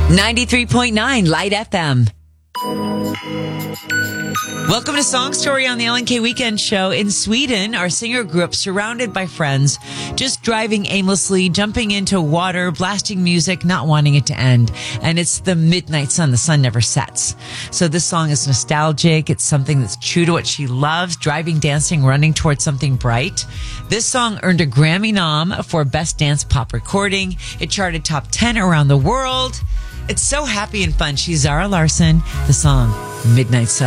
93.9 Light FM. Welcome to Song Story on the LNK Weekend Show. In Sweden, our singer grew up surrounded by friends, just driving aimlessly, jumping into water, blasting music, not wanting it to end. And it's the midnight sun. The sun never sets. So this song is nostalgic. It's something that's true to what she loves, driving, dancing, running towards something bright. This song earned a Grammy nom for Best Dance Pop Recording. It charted top 10 around the world. It's so happy and fun. She's Zara Larsson. The song, Midnight Sun.